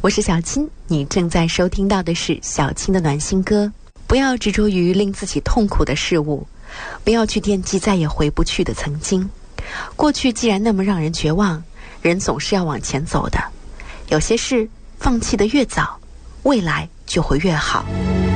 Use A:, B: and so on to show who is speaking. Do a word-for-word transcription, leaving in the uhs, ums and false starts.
A: 我是小青，你正在收听到的是小青的暖心歌。不要执着于令自己痛苦的事物，不要去惦记再也回不去的曾经。过去既然那么让人绝望，人总是要往前走的。有些事放弃的越早，未来就会越好。